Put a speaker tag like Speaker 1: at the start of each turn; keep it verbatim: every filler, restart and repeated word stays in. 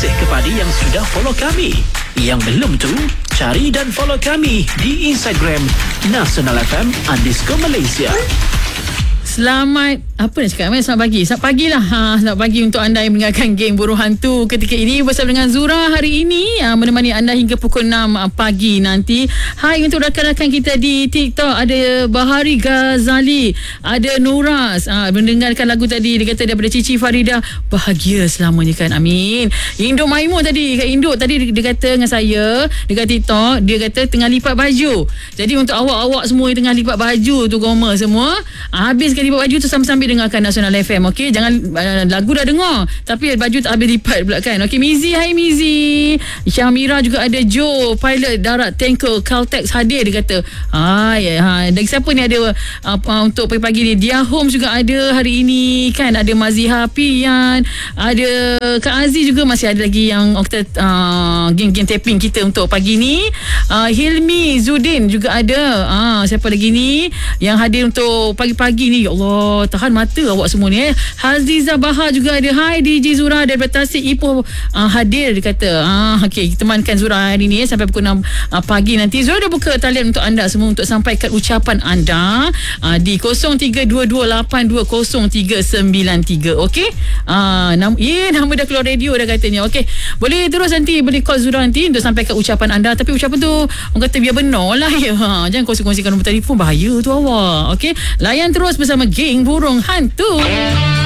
Speaker 1: kasih kepada yang sudah follow kami. Yang belum tu, cari dan follow kami di Instagram Nasional F M underscore Malaysia.
Speaker 2: Selamat, apa nak cakap? Selamat pagi. Selamat pagi lah. Ha, selamat pagi untuk anda yang mendengarkan geng Burung Hantu ketika ini bersama dengan Zura hari ini, ha, menemani anda hingga pukul enam pagi nanti. Hai untuk rakan-rakan kita di TikTok. Ada Bahari Ghazali, ada Nuras, ha, mendengarkan lagu tadi. Dia kata daripada Cici Farida, bahagia selamanya kan, amin. Induk Maimun tadi, Kak Induk tadi dia kata dengan saya dekat TikTok, dia kata tengah lipat baju. Jadi untuk awak-awak semua yang tengah lipat baju tu, goma semua, habis lipat baju tu sambil-sambil dengarkan Nasional F M. Okey, jangan uh, lagu dah dengar tapi baju tak habis lipat pula kan. Okey, Mizi, hai Mizi. Syamira juga ada. Joe, pilot darat tanker Caltex hadir, dia kata. Hai, ha, dan siapa ni ada uh, uh, untuk pagi-pagi ni? Dia Home juga ada hari ini kan. Ada Maziha Pian, ada Kak Aziz juga, masih ada lagi yang kita uh, geng-geng tapping kita untuk pagi ni. Uh, Hilmi Zudin juga ada. Uh, siapa lagi ni yang hadir untuk pagi-pagi ni? Ya Allah, tahan mata awak semua ni eh. Haziza Bahar juga ada. Hai D J Zura daripada Tasik Ipoh, uh, hadir, dia kata. Ah, okey, kita temankan Zura hari ni eh, sampai pukul enam uh, pagi nanti. Zura dah buka talian untuk anda semua untuk sampaikan ucapan anda uh, di kosong tiga dua dua lapan dua kosong tiga sembilan tiga. Okey. Ah, nam eh nama dah keluar radio dah katanya. Okey. Boleh terus nanti boleh call Zura nanti untuk sampaikan ucapan anda, tapi ucapan tu orang kata biar benar lah ya. Ha, jangan kongsi-kongsikan nombor telefon, bahaya tu awak. Okey. Layan terus bersama geng Burung Hantu.